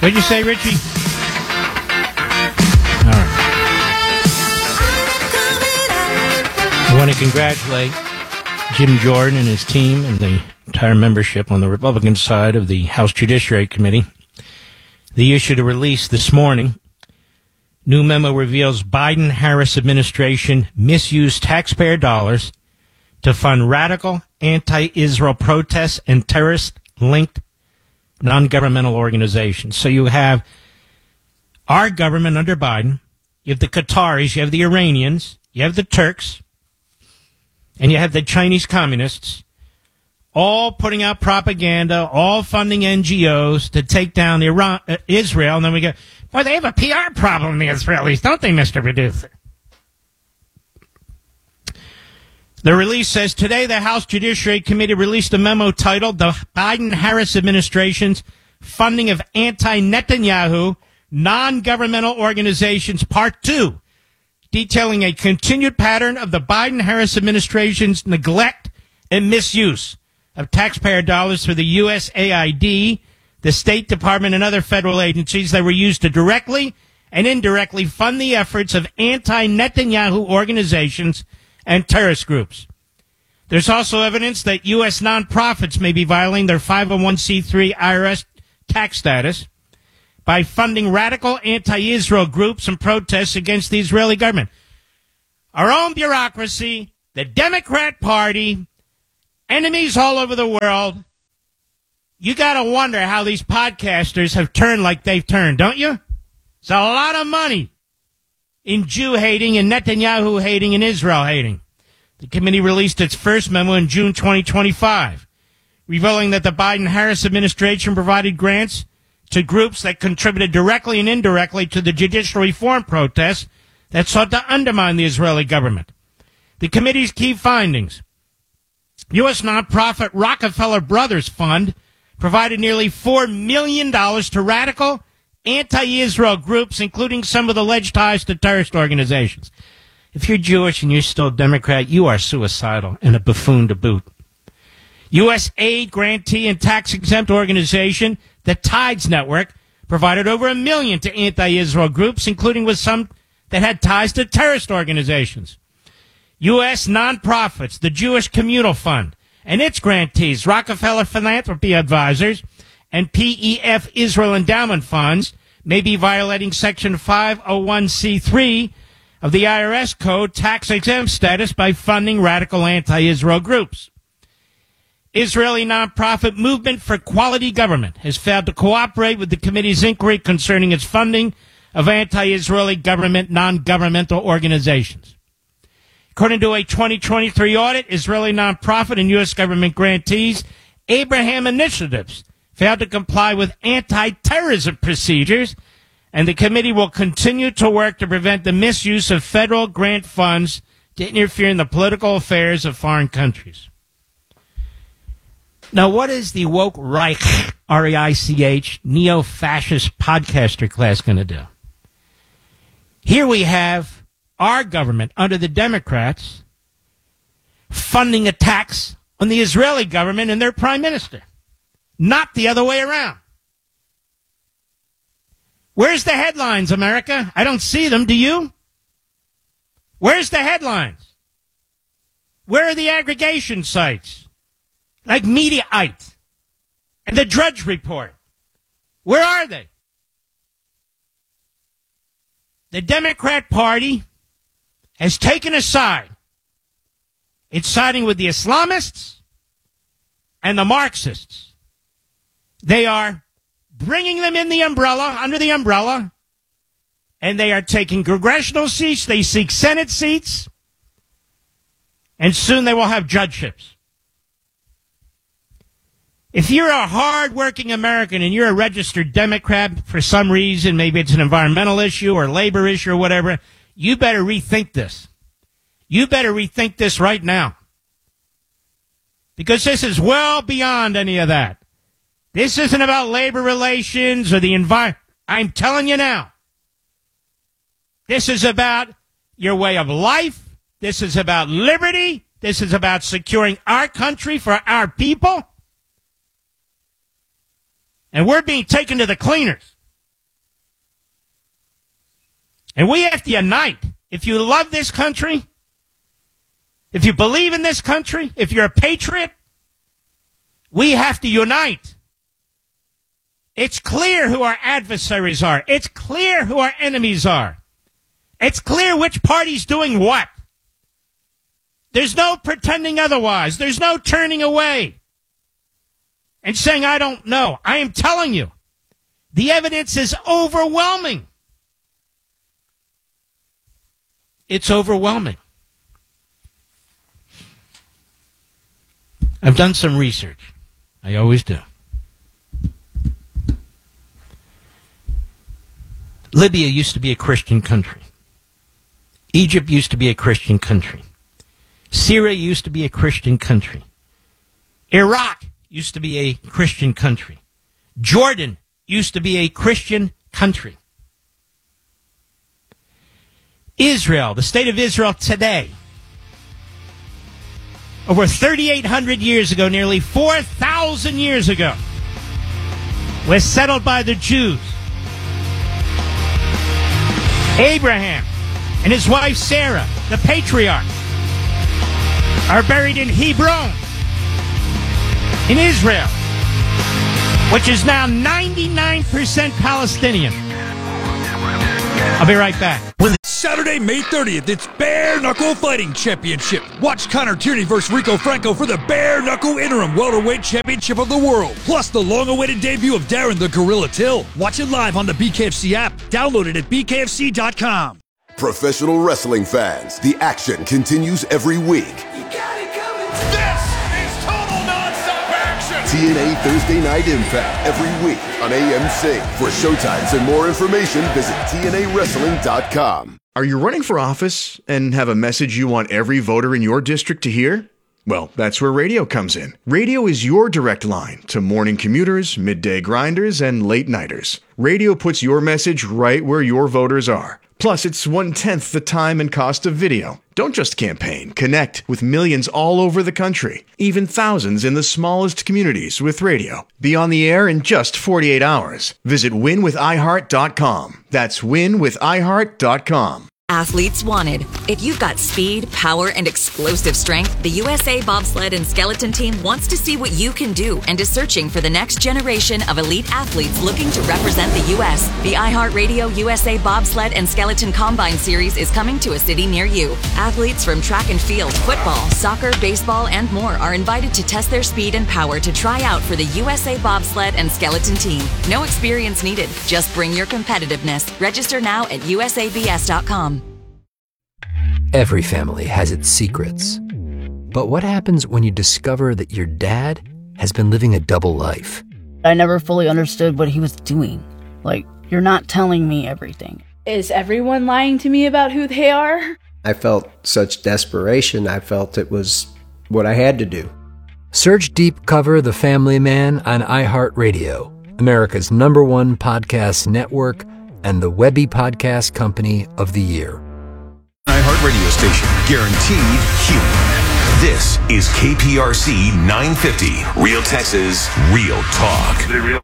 What'd you say, Richie? All right. I want to congratulate Jim Jordan and his team and the entire membership on the Republican side of the House Judiciary Committee. They issued a release this morning. New memo reveals Biden-Harris administration misused taxpayer dollars to fund radical anti-Israel protests and terrorist-linked non-governmental organizations. So you have our government under Biden, you have the Qataris, you have the Iranians, you have the Turks, and you have the Chinese communists, all putting out propaganda, all funding NGOs to take down Israel. And then we go, boy, they have a PR problem, the Israelis, don't they, Mr. Producer? The release says, today the House Judiciary Committee released a memo titled The Biden-Harris Administration's Funding of Anti-Netanyahu Non-Governmental Organizations, Part 2, detailing a continued pattern of the Biden-Harris administration's neglect and misuse of taxpayer dollars for the USAID, the State Department, and other federal agencies that were used to directly and indirectly fund the efforts of anti-Netanyahu organizations and terrorist groups. There's also evidence that U.S. nonprofits may be violating their 501c3 IRS tax status by funding radical anti-Israel groups and protests against the Israeli government. Our own bureaucracy, the Democrat Party, enemies all over the world. You got to wonder how these podcasters have turned like they've turned, don't you? It's a lot of money in Jew hating and Netanyahu hating and Israel hating. The committee released its first memo in June 2025, revealing that the Biden-Harris administration provided grants to groups that contributed directly and indirectly to the judicial reform protests that sought to undermine the Israeli government. The committee's key findings: U.S. nonprofit Rockefeller Brothers Fund provided nearly $4 million to radical anti-Israel groups, including some with alleged ties to terrorist organizations. If you're Jewish and you're still a Democrat, you are suicidal and a buffoon to boot. U.S. aid grantee and tax-exempt organization, the Tides Network, provided over $1 million to anti-Israel groups, including with some that had ties to terrorist organizations. U.S. nonprofits, the Jewish Communal Fund, and its grantees, Rockefeller Philanthropy Advisors, and PEF Israel Endowment Funds, may be violating Section 501c3 of the IRS Code tax-exempt status by funding radical anti-Israel groups. Israeli nonprofit Movement for Quality Government has failed to cooperate with the committee's inquiry concerning its funding of anti-Israeli government non-governmental organizations. According to a 2023 audit, Israeli nonprofit and U.S. government grantees Abraham Initiatives failed to comply with anti-terrorism procedures, and the committee will continue to work to prevent the misuse of federal grant funds to interfere in the political affairs of foreign countries. Now, what is the woke Reich, R-E-I-C-H, neo-fascist podcaster class going to do? Here we have our government under the Democrats funding attacks on the Israeli government and their prime minister, not the other way around. Where's the headlines, America? I don't see them. Do you? Where's the headlines? Where are the aggregation sites? Like Mediaite and the Drudge Report. Where are they? The Democrat Party has taken a side. It's siding with the Islamists and the Marxists. They are bringing them in the umbrella, under the umbrella, and they are taking congressional seats. They seek Senate seats, and soon they will have judgeships. If you're a hard-working American and you're a registered Democrat for some reason, maybe it's an environmental issue or labor issue or whatever, you better rethink this. You better rethink this right now. Because this is well beyond any of that. This isn't about labor relations or the environment. I'm telling you now. This is about your way of life. This is about liberty. This is about securing our country for our people. And we're being taken to the cleaners. And we have to unite. If you love this country, if you believe in this country, if you're a patriot, we have to unite. It's clear who our adversaries are. It's clear who our enemies are. It's clear which party's doing what. There's no pretending otherwise. There's no turning away and saying, I don't know. I am telling you, the evidence is overwhelming. It's overwhelming. I've done some research. I always do. Libya used to be a Christian country. Egypt used to be a Christian country. Syria used to be a Christian country. Iraq used to be a Christian country. Jordan used to be a Christian country. Israel, the state of Israel today, over 3,800 years ago, nearly 4,000 years ago, was settled by the Jews. Abraham and his wife Sarah, the patriarch, are buried in Hebron, in Israel, which is now 99% Palestinian. I'll be right back. Saturday, May 30th, it's Bare Knuckle Fighting Championship. Watch Connor Tierney versus Rico Franco for the Bare Knuckle Interim Welterweight Championship of the World. Plus the long-awaited debut of Darren the Gorilla Till. Watch it live on the BKFC app. Download it at bkfc.com. Professional wrestling fans, the action continues every week. You got it coming. This is total non-stop action. TNA Thursday Night Impact every week on AMC. For showtimes and more information, visit TNAWrestling.com. Are you running for office and have a message you want every voter in your district to hear? Well, that's where radio comes in. Radio is your direct line to morning commuters, midday grinders, and late nighters. Radio puts your message right where your voters are. Plus, it's 1/10 the time and cost of video. Don't just campaign. Connect with millions all over the country, even thousands in the smallest communities with radio. Be on the air in just 48 hours. Visit winwithiheart.com. That's winwithiheart.com. Athletes wanted. If you've got speed, power, and explosive strength, the USA Bobsled and Skeleton Team wants to see what you can do and is searching for the next generation of elite athletes looking to represent the U.S. The iHeartRadio USA Bobsled and Skeleton Combine Series is coming to a city near you. Athletes from track and field, football, soccer, baseball, and more are invited to test their speed and power to try out for the USA Bobsled and Skeleton Team. No experience needed. Just bring your competitiveness. Register now at usabs.com. Every family has its secrets. But what happens when you discover that your dad has been living a double life? I never fully understood what he was doing. Like, you're not telling me everything. Is everyone lying to me about who they are? I felt such desperation. I felt it was what I had to do. Search Deep Cover The Family Man on iHeartRadio, America's #1 podcast network and the Webby Podcast Company of the Year. iHeart Radio station, guaranteed human. This is KPRC 950, Real Texas, Real Talk.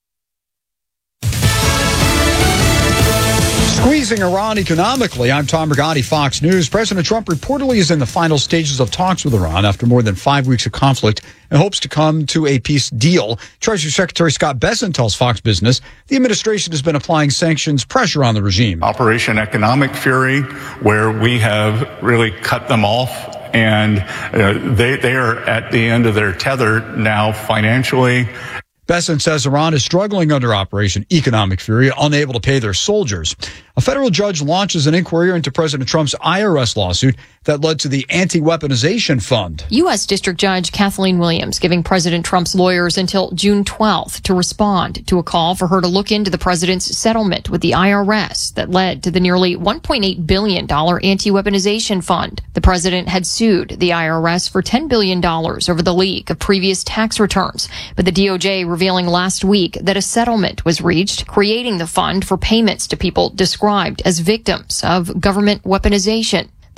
Squeezing Iran economically. I'm Tom Rigotti, Fox News. President Trump reportedly is in the final stages of talks with Iran after more than 5 weeks of conflict and hopes to come to a peace deal. Treasury Secretary Scott Bessent tells Fox Business the administration has been applying sanctions pressure on the regime. Operation Economic Fury, where we have really cut them off, and they are at the end of their tether now financially. Bessent says Iran is struggling under Operation Economic Fury, unable to pay their soldiers. A federal judge launches an inquiry into President Trump's IRS lawsuit that led to the Anti-Weaponization Fund. U.S. District Judge Kathleen Williams giving President Trump's lawyers until June 12th to respond to a call for her to look into the president's settlement with the IRS that led to the nearly $1.8 billion Anti-Weaponization Fund. The president had sued the IRS for $10 billion over the leak of previous tax returns, but the DOJ revealing last week that a settlement was reached, creating the fund for payments to people described as victims of government weaponization.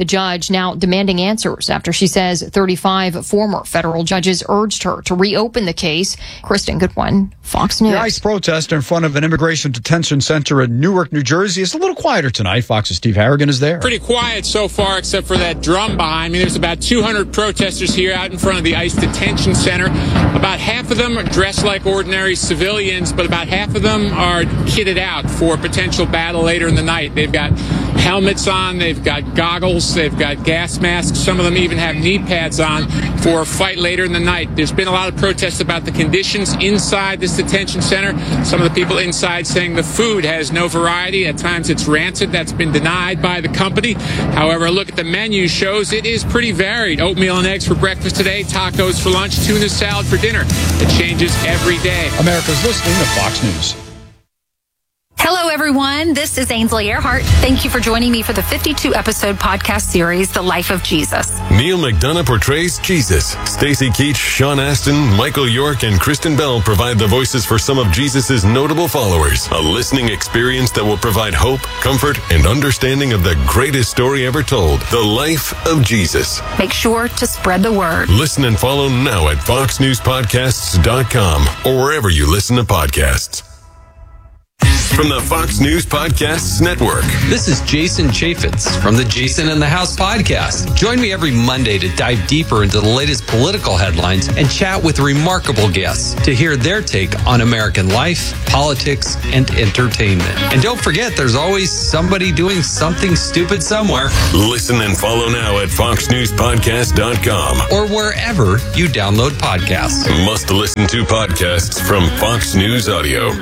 The judge now demanding answers after she says 35 former federal judges urged her to reopen the case. Kristen Goodwin, Fox News. The ICE protest in front of an immigration detention center in Newark, New Jersey is a little quieter tonight. Fox's Steve Harrigan is there. Pretty quiet so far, except for that drum behind me. There's about 200 protesters here out in front of the ICE detention center. About half of them are dressed like ordinary civilians, but about half of them are kitted out for potential battle later in the night. They've got helmets on, they've got goggles, they've got gas masks. Some of them even have knee pads on for a fight later in the night. There's been a lot of protests about the conditions inside this detention center. Some of the people inside saying the food has no variety. At times it's rancid. That's been denied by the company. However, a look at the menu shows it is pretty varied. Oatmeal and eggs for breakfast today, tacos for lunch, tuna salad for dinner. It changes every day. America's listening to Fox News. Hello, everyone. This is Ainsley Earhart. Thank you for joining me for the 52-episode podcast series, The Life of Jesus. Neil McDonough portrays Jesus. Stacey Keach, Sean Astin, Michael York, and Kristen Bell provide the voices for some of Jesus' notable followers. A listening experience that will provide hope, comfort, and understanding of the greatest story ever told, The Life of Jesus. Make sure to spread the word. Listen and follow now at foxnewspodcasts.com or wherever you listen to podcasts. From the Fox News Podcasts Network. This is Jason Chaffetz from the Jason in the House podcast. Join me every Monday to dive deeper into the latest political headlines and chat with remarkable guests to hear their take on American life, politics, and entertainment. And don't forget, there's always somebody doing something stupid somewhere. Listen and follow now at foxnewspodcast.com or wherever you download podcasts. Must listen to podcasts from Fox News Audio.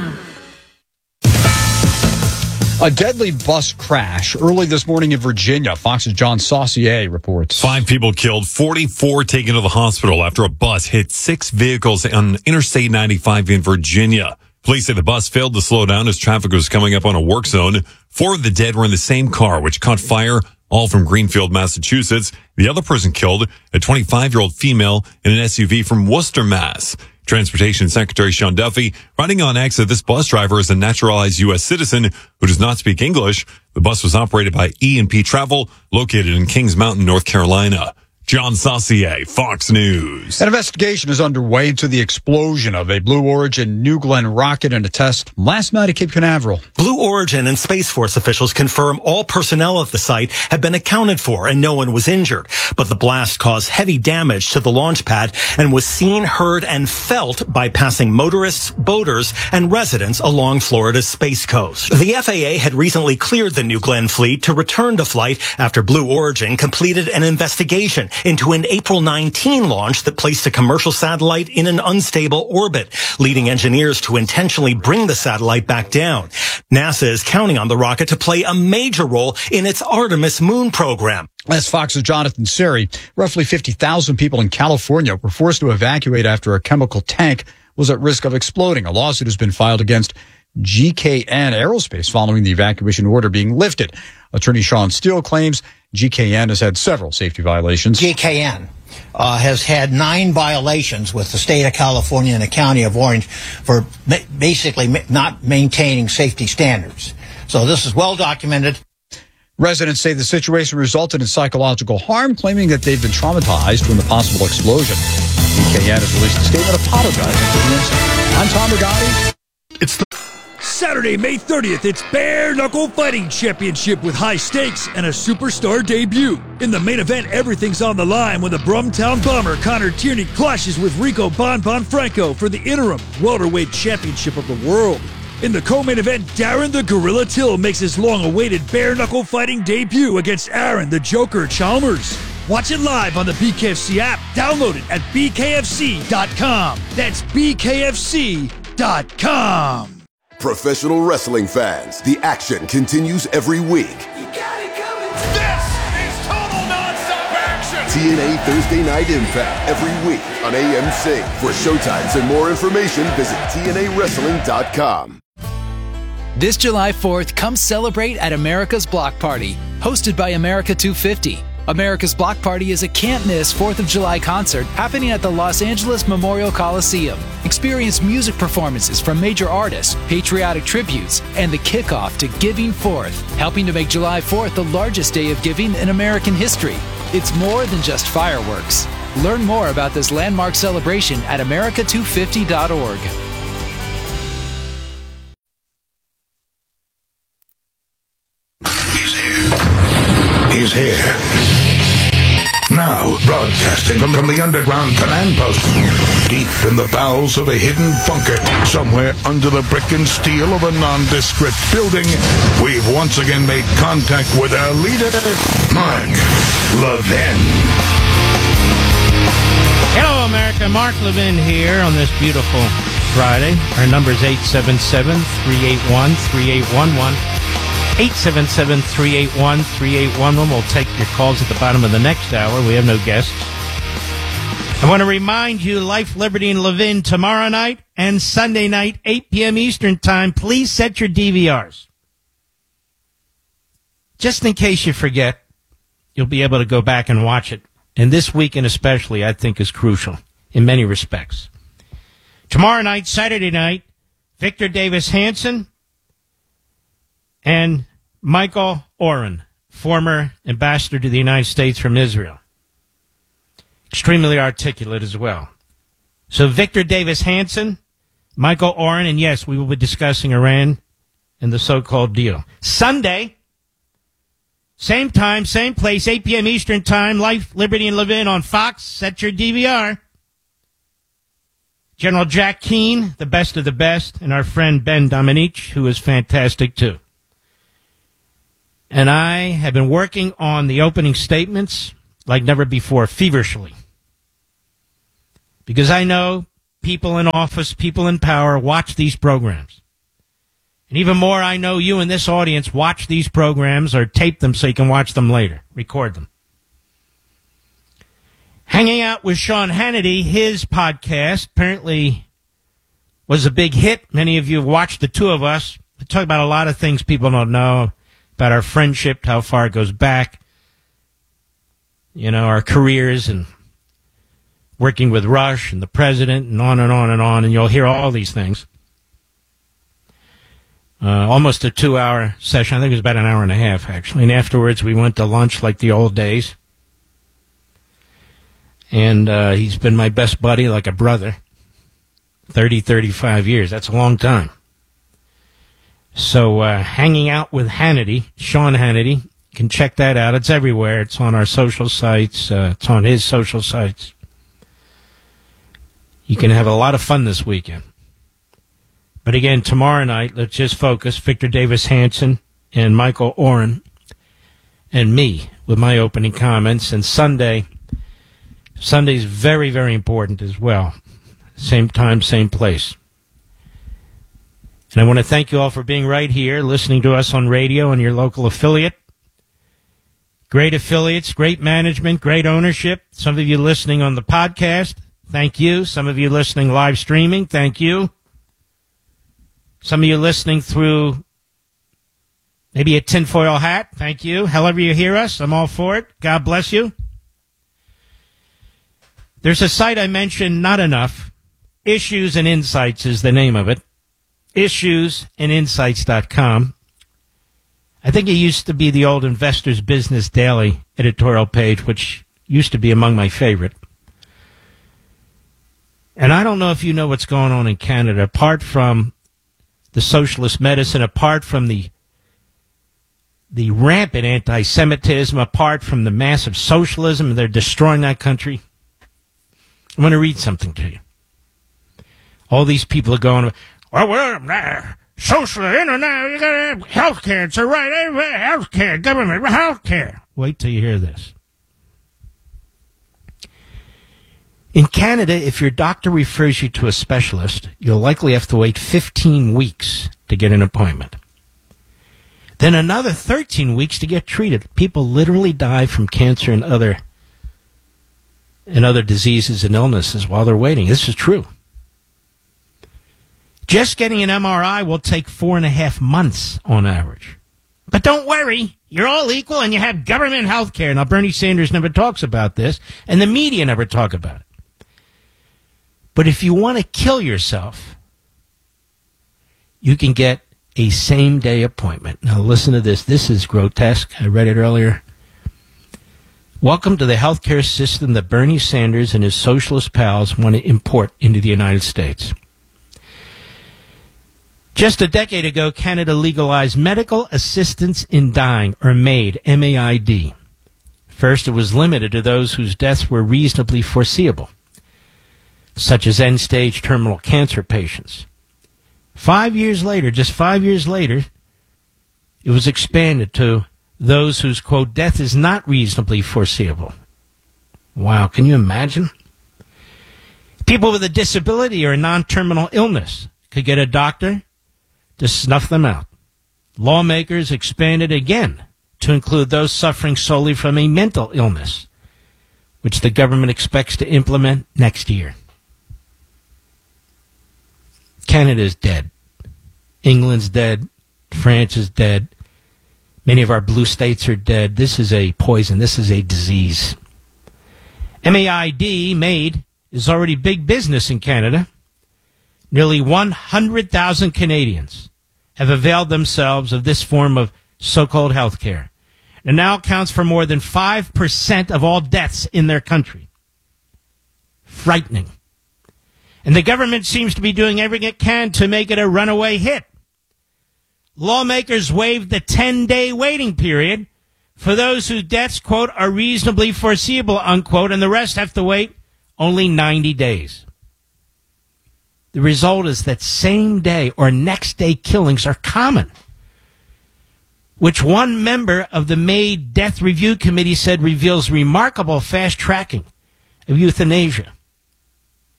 A deadly bus crash early this morning in Virginia. Fox's John Saucier reports. 5 people killed, 44 taken to the hospital after a bus hit 6 vehicles on Interstate 95 in Virginia. Police say the bus failed to slow down as traffic was coming up on a work zone. 4 of the dead were in the same car, which caught fire, all from Greenfield, Massachusetts. The other person killed, a 25-year-old female in an SUV from Worcester, Mass. Transportation Secretary Sean Duffy writing on X that this bus driver is a naturalized U.S. citizen who does not speak English. The bus was operated by E&P Travel, located in Kings Mountain, North Carolina. John Saucier, Fox News. An investigation is underway into the explosion of a Blue Origin New Glenn rocket in a test last night at Cape Canaveral. Blue Origin and Space Force officials confirm all personnel at the site have been accounted for and no one was injured. But the blast caused heavy damage to the launch pad and was seen, heard, and felt by passing motorists, boaters, and residents along Florida's Space Coast. The FAA had recently cleared the New Glenn fleet to return to flight after Blue Origin completed an investigation into an April 19 launch that placed a commercial satellite in an unstable orbit, leading engineers to intentionally bring the satellite back down. NASA is counting on the rocket to play a major role in its Artemis moon program. As Fox's Jonathan Seri, roughly 50,000 people in California were forced to evacuate after a chemical tank was at risk of exploding. A lawsuit has been filed against GKN Aerospace following the evacuation order being lifted. Attorney Sean Steele claims GKN has had several safety violations. GKN has had 9 violations with the state of California and the county of Orange for basically not maintaining safety standards. So this is well documented. Residents say the situation resulted in psychological harm, claiming that they've been traumatized from the possible explosion. GKN has released a statement apologizing for the incident. I'm Tom Rigotti. It's Saturday, May 30th, it's Bare Knuckle Fighting Championship with high stakes and a superstar debut. In the main event, everything's on the line when the Brumtown Bomber Connor Tierney clashes with Rico Bon Franco for the interim welterweight championship of the world. In the co-main event, Darren the Gorilla Till makes his long-awaited Bare Knuckle Fighting debut against Aaron the Joker Chalmers. Watch it live on the BKFC app. Download it at bkfc.com. That's bkfc.com. Professional wrestling fans, the action continues every week. This is total nonstop action. TNA Thursday Night Impact every week on AMC. For showtimes and more information, visit TNAWrestling.com. This July 4th, come celebrate at America's Block Party, hosted by America 250. America's Block Party is a can't-miss 4th of July concert happening at the Los Angeles Memorial Coliseum. Experience music performances from major artists, patriotic tributes, and the kickoff to Giving Forth, helping to make July 4th the largest day of giving in American history. It's more than just fireworks. Learn more about this landmark celebration at america250.org. He's here. Now, broadcasting from the underground command post, deep in the bowels of a hidden bunker, somewhere under the brick and steel of a nondescript building, we've once again made contact with our leader, Mark Levin. Hello, America. Mark Levin here on this beautiful Friday. Our number is 877-381-3811. 877-381-3811. We'll take your calls at the bottom of the next hour. We have no guests. I want to remind you, Life, Liberty, and Levin tomorrow night and Sunday night, 8 p.m. Eastern Time. Please set your DVRs. Just in case you forget, you'll be able to go back and watch it. And this weekend especially, I think, is crucial in many respects. Tomorrow night, Saturday night, Victor Davis Hanson and Michael Oren, former ambassador to the United States from Israel. Extremely articulate as well. So Victor Davis Hanson, Michael Oren, and yes, we will be discussing Iran and the so-called deal. Sunday, same time, same place, 8 p.m. Eastern Time, Life, Liberty, and Levin on Fox. Set your DVR. General Jack Keane, the best of the best, and our friend Ben Dominique, who is fantastic too. And I have been working on the opening statements like never before, feverishly. Because I know people in office, people in power watch these programs. And even more, I know you in this audience watch these programs or tape them so you can watch them later, record them. Hanging Out with Sean Hannity, his podcast, apparently was a big hit. Many of you have watched the two of us. We talk about a lot of things people don't know. About our friendship, how far it goes back, you know, our careers and working with Rush and the president and on and on and on, and you'll hear all these things. Almost a 2-hour session. I think it was about an hour and a half, actually. And afterwards, we went to lunch like the old days. And he's been my best buddy, like a brother. 35 years. That's a long time. So, Hanging Out with Hannity, Sean Hannity, you can check that out. It's everywhere. It's on our social sites. It's on his social sites. You can have a lot of fun this weekend. But again, tomorrow night, let's just focus. Victor Davis Hanson and Michael Oren and me with my opening comments. And Sunday's very, very important as well. Same time, same place. And I want to thank you all for being right here, listening to us on radio and your local affiliate. Great affiliates, great management, great ownership. Some of you listening on the podcast, thank you. Some of you listening live streaming, thank you. Some of you listening through maybe a tinfoil hat, thank you. However you hear us, I'm all for it. God bless you. There's a site I mentioned not enough. Issues and Insights is the name of it. issuesandinsights.com. I think it used to be the old Investors Business Daily editorial page, which used to be among my favorite. And I don't know if you know what's going on in Canada, apart from the socialist medicine, apart from the rampant anti-Semitism, apart from the massive socialism, they're destroying that country. I'm going to read something to you. All these people are going, well, we're social internet. You got to have health care. It's a right. Health care, government, health care. Wait till you hear this. In Canada, if your doctor refers you to a specialist, you'll likely have to wait 15 weeks to get an appointment. Then another 13 weeks to get treated. People literally die from cancer and other diseases and illnesses while they're waiting. This is true. Just getting an MRI will take 4.5 months on average. But don't worry, you're all equal and you have government health care. Now, Bernie Sanders never talks about this, and the media never talk about it. But if you want to kill yourself, you can get a same-day appointment. Now, listen to this. This is grotesque. I read it earlier. Welcome to the healthcare system that Bernie Sanders and his socialist pals want to import into the United States. Just a decade ago, Canada legalized medical assistance in dying, or MAID, M-A-I-D. First, it was limited to those whose deaths were reasonably foreseeable, such as end-stage terminal cancer patients. 5 years later, just 5 years later, it was expanded to those whose, quote, death is not reasonably foreseeable. Wow, can you imagine? People with a disability or a non-terminal illness could get a doctor to snuff them out. Lawmakers expanded again to include those suffering solely from a mental illness, which the government expects to implement next year. Canada is dead. England's dead. France is dead. Many of our blue states are dead. This is a poison. This is a disease. MAID, MAID, is already big business in Canada. Nearly 100,000 Canadians have availed themselves of this form of so-called health care, and now accounts for more than 5% of all deaths in their country. Frightening. And the government seems to be doing everything it can to make it a runaway hit. Lawmakers waived the 10-day waiting period for those whose deaths, quote, are reasonably foreseeable, unquote, and the rest have to wait only 90 days. The result is that same-day or next-day killings are common, which one member of the MAID Death Review Committee said reveals remarkable fast-tracking of euthanasia.